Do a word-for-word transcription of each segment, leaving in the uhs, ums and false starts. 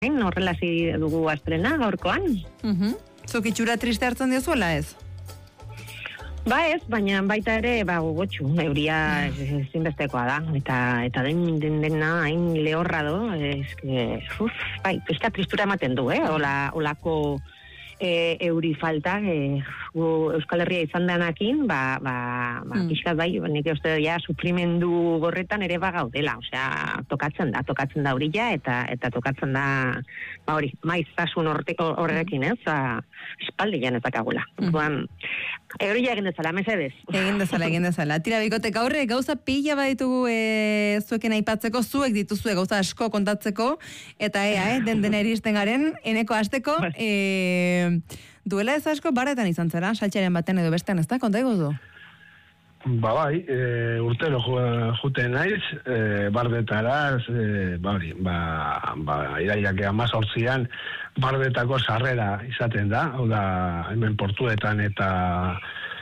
horrela hasi dugu astrena gaurkoan. Mhm. Zuk itxura triste hartzen diozuela ez? Ba ez, baina baita ere, ba, gogotxu, euria ezinbestekoa da, eta eta den, den dena hain lehorra do, eske, uf, bai, pizka tristura ematen du, eh, Ola, olako e, euri falta, e, gu Euskal Herria izan denakin, ba, ba, ba mm. pizkat bai, nik uste ja, suprimendu gorretan ere ba gaudela, osea, tokatzen da, tokatzen da eurila, eta eta tokatzen da, ba hori, maiztasun horrekin, ez, ba, espaldian ez dakagula. Mm. Eurila egin dezala, mesedez. Egin dezala, egin dezala. Tira, bikotek aurre, gauza pila baditugu e, zueken aipatzeko, zuek dituzue gauza asko kontatzeko, eta ea, eh, den dena iristen garen, eneko hasteko, e, duela ez asko barretan izan zera, saltxaren baten edo bestean, ez da, konta egozu? Ba bai, e, urtero juten naiz, e, bardetara, e, ba hori, ba, ba iraiak amazortzian, bardetako sarrera izaten da, hau da, hemen portuetan eta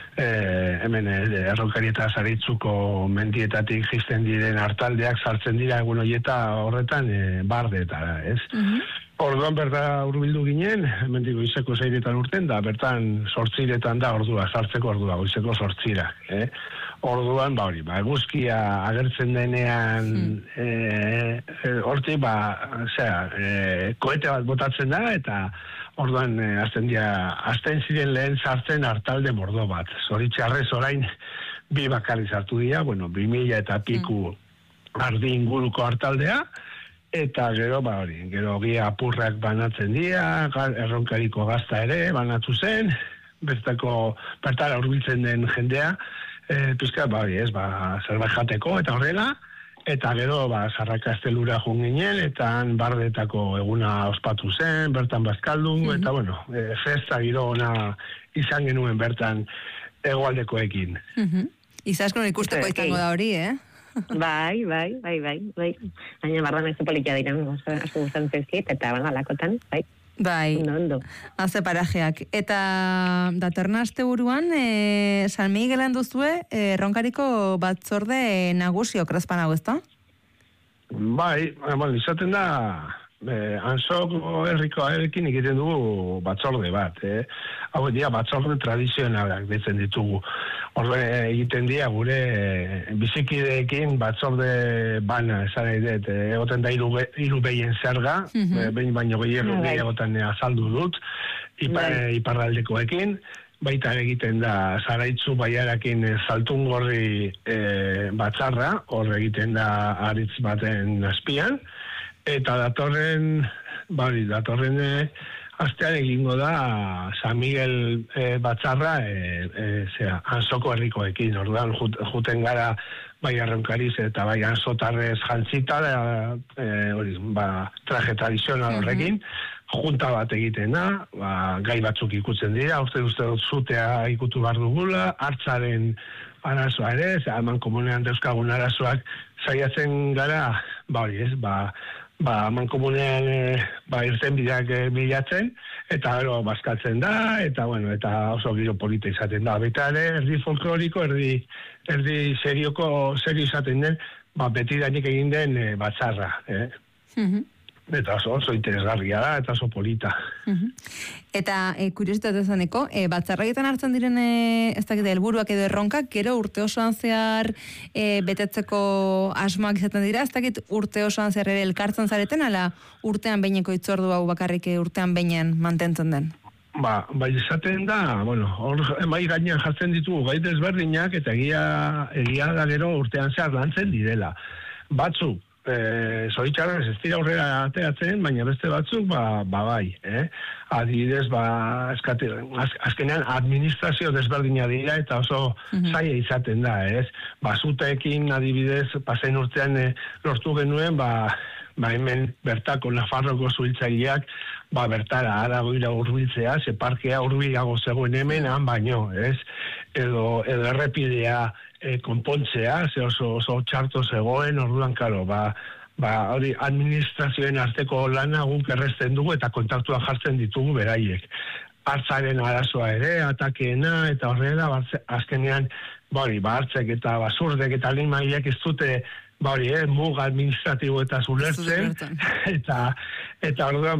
e, hemen errokari eta zaritzuko mendietatik jisten diren hartaldeak sartzen dira egun horieta horretan e, bardetara, ez? Mm-hmm. Orduan berda urbildu ginen, hemen digo izeko zeiretan urten da, bertan sortziretan da ordua, sartzeko ordua, izeko sortzira, eh? Orduan, ba hori, ba, eguzkia agertzen denean, hmm. e, e, horti, ba, zera, e, koete bat botatzen da, eta orduan, e, azten, dia, azten ziren lehen sartzen hartalde mordo bat. Zoritxarrez orain, bi bakarri sartu dira, bueno, bi mila eta piku hmm. ardi inguruko hartaldea, eta gero, ba hori, gero gia apurrak banatzen dira, erronkariko gazta ere, banatu zen, bertako, bertara urbiltzen den jendea, E, pizka, ba, ez, ba, zerbait jateko, eta horrela, eta gero, ba, Sarrakastelura joan ginen, eta bardetako eguna ospatu zen, bertan bazkaldun, mm-hmm. eta, bueno, e, festa giro ona izan genuen bertan hegoaldekoekin. Mm-hmm. Izaskon ikusteko e, izango da hori, eh? bai, bai, bai, bai, bai. Baina barran ez politia dira, asko gustan zezkit, eta, bueno, alakotan, bai. Bai, ondo, haze parajeak. Eta datorna aste buruan, e, San Miguelan duzue, e, ronkariko batzorde nagusi okrazpan hau, ezta? Bai, bueno, izaten da, e, Ansoko herriko aerekin egiten dugu batzorde bat, eh? Hau dira, batzorde tradizionalak ditzen ditugu. Orduan egiten dira gure e, bizikideekin batzorde bana, esan nahi dut, e, egoten da hiru hiru behien zerga, mm-hmm. e, behin baino gehiago mm-hmm. gehiagotan azaldu dut, ipar, mm-hmm. iparraldekoekin, baita egiten da Zaraitzu baiarakin Zaltungorri e, batzarra, hor egiten da aritz baten azpian, eta datorren, bari, datorren e, astean egingo da San Miguel e, batzarra e, e, zera, Ansoko herrikoekin, orduan juten gara bai arronkariz eta bai ansotarrez jantzita, e, hori, ba, traje tradizional horrekin, mm-hmm. junta bat egiten da, ba, gai batzuk ikutzen dira, uste uste dut zutea ikutu behar dugula, hartzaren arazoa ere, eman komunean dauzkagun arazoak saiatzen gara, ba hori ez, ba, ba, mankomunean e, ba, irten bideak e, bilatzen, eta gero bazkatzen da, eta bueno, eta oso giro polita izaten da. Beta ere, erdi folkloriko, erdi, erdi serioko, serio izaten den, ba, beti danik egin den e, batzarra. Eh? Mm-hmm. Eta oso, oso interesgarria da, eta oso polita. Mm-hmm. Eta, e, kuriositate zaneko, e, batzarraietan hartzen diren, e, ez dakit, helburuak edo erronkak, gero urte osoan zehar e, betetzeko asmoak izaten dira, ez dakit urte osoan zehar ere elkartzen zareten, ala urtean behineko itzordu hau bakarrik urtean behinean mantentzen den? Ba, bai izaten da, bueno, hor bai gainean jartzen ditugu gai desberdinak, eta egia, egia da gero urtean zehar lantzen direla. Batzuk, E, zoritxarrez ez dira aurrera ateratzen, baina beste batzuk, ba, ba bai, eh? Adibidez, ba, eskate, az, azkenean administrazio desberdina dira eta oso mm-hmm. zaila izaten da, ez? Ba, zuteekin adibidez, pasen urtean e, lortu genuen, ba, ba hemen bertako Nafarroko zuhiltzaileak, ba, bertara aragoira urbiltzea, ze parkea urbilago zegoen hemen, han baino, ez? Edo, edo errepidea E, konpontzea, ze oso, oso txarto zegoen, orduan, karo, ba, ba, hori administrazioen arteko lana guk erresten dugu eta kontaktua jartzen ditugu beraiek. Hartzaren arazoa ere, atakeena, eta horrela, azkenean, ba, hori, ba, hartzek eta basurdek eta limaiek ez dute ba hori, eh, mug administratibo eta zulertzen, eta, eta orduan,